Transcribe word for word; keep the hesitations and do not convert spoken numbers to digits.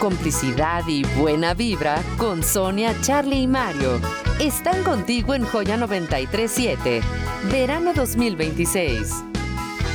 complicidad y buena vibra con Sonia, Charlie y Mario. Están contigo en Joya noventa y tres punto siete, verano dos mil veintiséis.